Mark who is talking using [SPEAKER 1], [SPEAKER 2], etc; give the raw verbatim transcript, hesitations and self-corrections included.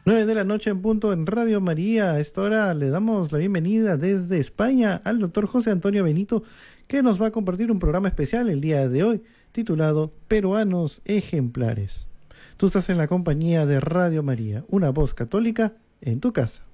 [SPEAKER 1] Nueve de la noche en punto en Radio María. A esta hora le damos la bienvenida desde España al doctor José Antonio Benito, que nos va a compartir un programa especial el día de hoy, titulado Peruanos Ejemplares. Tú estás en la compañía de Radio María, una voz católica en tu casa.